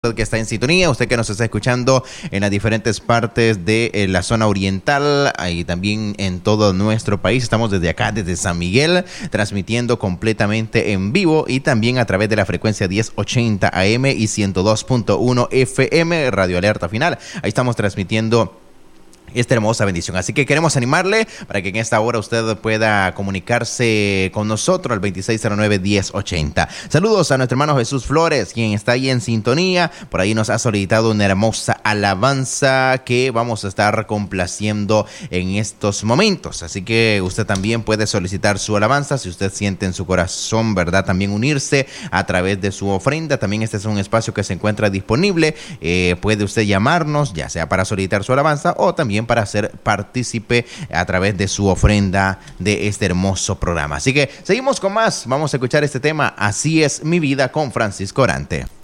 Usted que está en sintonía, usted que nos está escuchando en las diferentes partes de la zona oriental y también en todo nuestro país. Estamos desde acá, desde San Miguel, transmitiendo completamente en vivo y también a través de la frecuencia 1080 AM y 102.1 FM, Radio Alerta Final. Ahí estamos transmitiendo esta hermosa bendición. Así que queremos animarle para que en esta hora usted pueda comunicarse con nosotros al 2609-1080. Saludos a nuestro hermano Jesús Flores, quien está ahí en sintonía. Por ahí nos ha solicitado una hermosa alabanza que vamos a estar complaciendo en estos momentos. Así que usted también puede solicitar su alabanza si usted siente en su corazón, ¿verdad? También unirse a través de su ofrenda. También este es un espacio que se encuentra disponible. Puede usted llamarnos, ya sea para solicitar su alabanza o también para ser partícipe a través de su ofrenda de este hermoso programa. Así que seguimos con más. Vamos a escuchar este tema, Así es mi vida, con Francisco Orante.